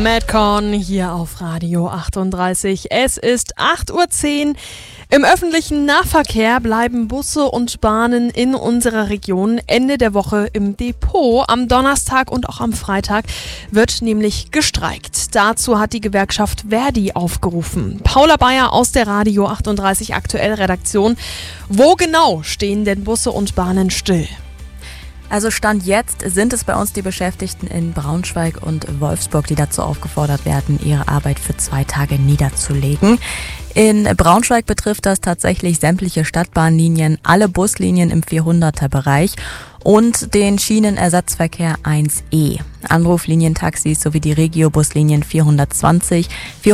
Madcon hier auf Radio 38. Es ist 8:10 Uhr. Im öffentlichen Nahverkehr bleiben Busse und Bahnen in unserer Region Ende der Woche im Depot. Am Donnerstag und auch am Freitag wird nämlich gestreikt. Dazu hat die Gewerkschaft Verdi aufgerufen. Paula Bayer aus der Radio 38 Aktuell Redaktion. Wo genau stehen denn Busse und Bahnen still? Also Stand jetzt sind es bei uns die Beschäftigten in Braunschweig und Wolfsburg, die dazu aufgefordert werden, ihre Arbeit für 2 Tage niederzulegen. In Braunschweig betrifft das tatsächlich sämtliche Stadtbahnlinien, alle Buslinien im 400er-Bereich und den Schienenersatzverkehr 1E. Anruflinientaxis sowie die Regiobuslinien 420,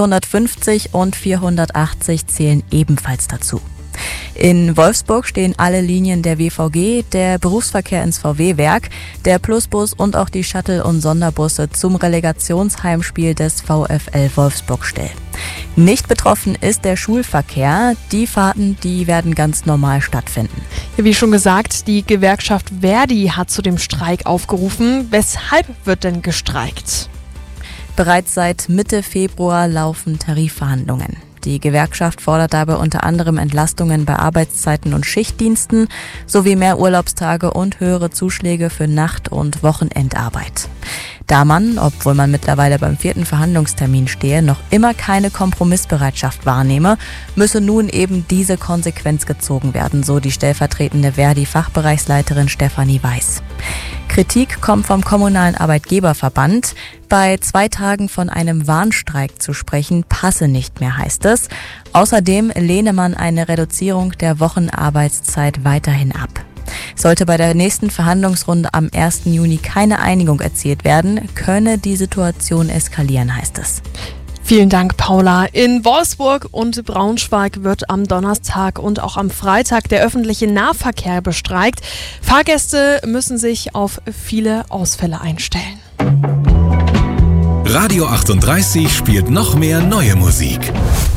450 und 480 zählen ebenfalls dazu. In Wolfsburg stehen alle Linien der WVG, der Berufsverkehr ins VW-Werk, der Plusbus und auch die Shuttle- und Sonderbusse zum Relegationsheimspiel des VfL Wolfsburg still. Nicht betroffen ist der Schulverkehr. Die Fahrten, die werden ganz normal stattfinden. Wie schon gesagt, die Gewerkschaft Verdi hat zu dem Streik aufgerufen. Weshalb wird denn gestreikt? Bereits seit Mitte Februar laufen Tarifverhandlungen. Die Gewerkschaft fordert dabei unter anderem Entlastungen bei Arbeitszeiten und Schichtdiensten sowie mehr Urlaubstage und höhere Zuschläge für Nacht- und Wochenendarbeit. Da man, obwohl man mittlerweile beim 4. Verhandlungstermin stehe, noch immer keine Kompromissbereitschaft wahrnehme, müsse nun eben diese Konsequenz gezogen werden, so die stellvertretende Verdi-Fachbereichsleiterin Stefanie Weiß. Kritik kommt vom Kommunalen Arbeitgeberverband. Bei 2 Tagen von einem Warnstreik zu sprechen, passe nicht mehr, heißt es. Außerdem lehne man eine Reduzierung der Wochenarbeitszeit weiterhin ab. Sollte bei der nächsten Verhandlungsrunde am 1. Juni keine Einigung erzielt werden, könne die Situation eskalieren, heißt es. Vielen Dank, Paula. In Wolfsburg und Braunschweig wird am Donnerstag und auch am Freitag der öffentliche Nahverkehr bestreikt. Fahrgäste müssen sich auf viele Ausfälle einstellen. Radio 38 spielt noch mehr neue Musik.